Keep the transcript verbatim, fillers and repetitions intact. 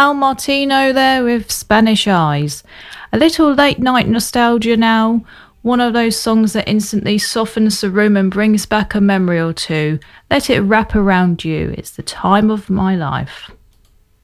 Al Martino there with Spanish Eyes. A little late night nostalgia now. One of those songs that instantly softens the room and brings back a memory or two. Let it wrap around you. It's the time of my life.